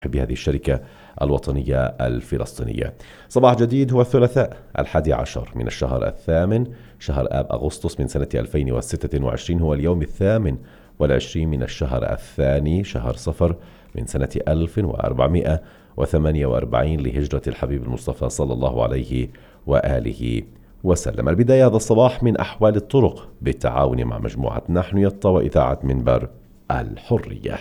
بهذه الشركة الوطنية الفلسطينية. صباح جديد هو الثلاثاء 11 من الشهر الثامن شهر آب أغسطس من سنة 2026، هو اليوم 28 من الشهر الثاني شهر صفر من سنة 1448 لهجرة الحبيب المصطفى صلى الله عليه وآله وسلم. البداية هذا الصباح من أحوال الطرق بالتعاون مع مجموعة نحن يطا وإذاعة منبر الحرية.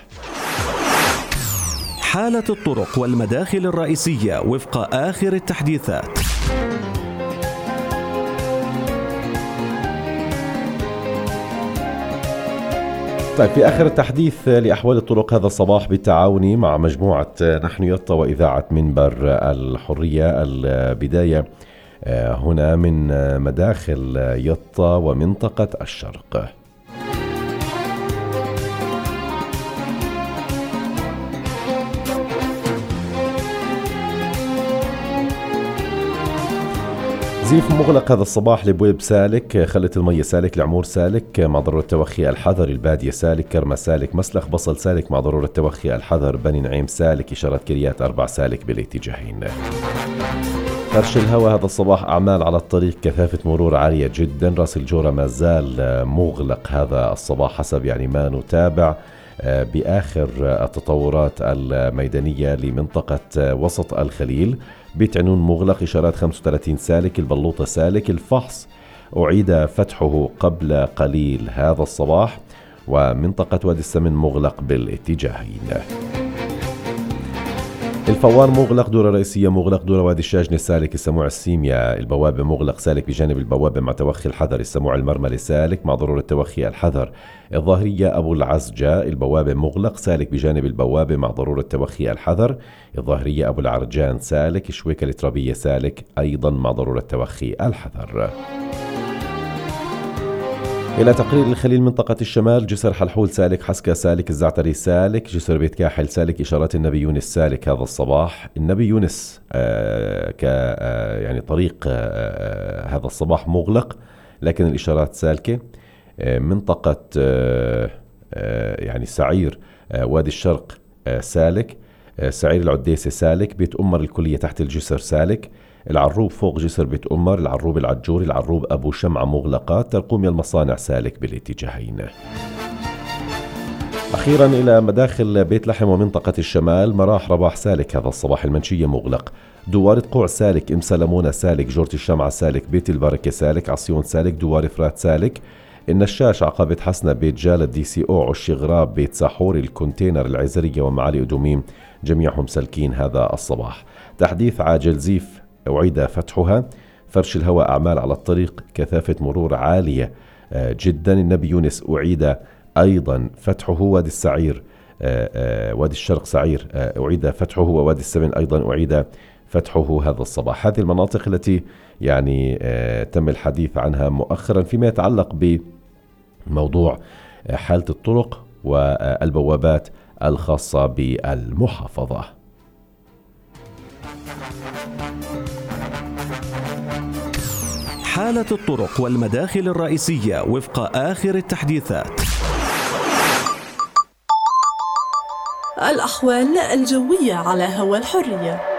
حالة الطرق والمداخل الرئيسية وفق آخر التحديثات. طيب، في آخر التحديث لأحوال الطرق هذا الصباح بالتعاون مع مجموعة نحن يطا وإذاعة منبر الحرية. البداية هنا من مداخل يطا ومنطقة الشرق. زيف مغلق هذا الصباح لبويب سالك، خلة المية سالك، العمور سالك مع ضرورة توخي الحذر، البادية سالك، كرمة سالك، مسلخ بصل سالك مع ضرورة توخي الحذر، بني نعيم سالك، إشارة كريات 4 سالك بالاتجاهين. فرش الهواء هذا الصباح أعمال على الطريق، كثافة مرور عالية جدا. راس الجورة ما زال مغلق هذا الصباح حسب ما نتابع بآخر التطورات الميدانية لمنطقة وسط الخليل. بيت عنون مغلق، إشارات 35 سالك، البلوطة سالك، الفحص أعيد فتحه قبل قليل هذا الصباح، ومنطقة وادي السمن مغلق بالاتجاهين. الفوار مغلق، دورة رئيسية مغلق، دورة وادي الشاجنة سالك، السموع السيميا البوابة مغلق سالك بجانب البوابة مع توخي الحذر، السموع المرملي سالك مع ضرورة توخي الحذر، الظاهرية أبو العزجة البوابة مغلق سالك بجانب البوابة مع ضرورة توخي الحذر، الظاهرية أبو العرجان سالك، شويكة الترابية سالك أيضا مع ضرورة توخي الحذر. إلى تقرير الخليل منطقة الشمال، جسر حلحول سالك، حسكة سالك، الزعتري سالك، جسر بيت كاحل سالك، إشارات النبي يونس سالك هذا الصباح. النبي يونس طريق هذا الصباح مغلق لكن الإشارات سالكة. منطقة سعير وادي الشرق سالك، سعير العديسة سالك، بيت أمر الكلية تحت الجسر سالك، العروب فوق جسر بيت أمر، العروب العجوري، العروب أبو شمعة مغلقات، ترقومي المصانع سالك بالاتجاهين. أخيرا إلى مداخل بيت لحم ومنطقة الشمال، مراح رباح سالك هذا الصباح، المنشية مغلق، دوار قوع سالك، إم سلمونة سالك، جورة الشمعة سالك، بيت البركة سالك، عصيون سالك، دوار فرات سالك، النشاش عقبة حسنة، بيت جالة دي سي او، عش غراب، بيت ساحور، الكونتينر، العزرية ومعالي أدوميم جميعهم سالكين هذا الصباح. تحديث عاجل زيف أعيد فتحها. فرش الهواء أعمال على الطريق، كثافة مرور عالية جدا. النبي يونس أعيد أيضا فتحه، وادي السعير وادي الشرق سعير أعيد فتحه، ووادي السمن أيضا أعيد فتحه هذا الصباح. هذه المناطق التي تم الحديث عنها مؤخرا فيما يتعلق بموضوع حالة الطرق والبوابات الخاصة بالمحافظة. حالة الطرق والمداخل الرئيسية وفق آخر التحديثات. الأحوال الجوية على هوا الحرية.